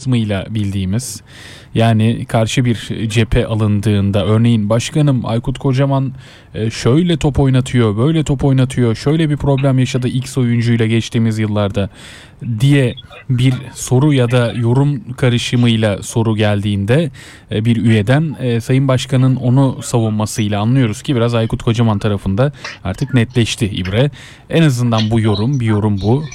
kısmıyla bildiğimiz, yani karşı bir cephe alındığında örneğin başkanım Aykut Kocaman şöyle top oynatıyor, böyle top oynatıyor, şöyle bir problem yaşadı X oyuncuyla geçtiğimiz yıllarda diye bir soru ya da yorum karışımıyla soru geldiğinde bir üyeden Sayın Başkan'ın onu savunmasıyla anlıyoruz ki biraz Aykut Kocaman tarafında artık netleşti ibre. En azından bu yorum, bir yorum bu.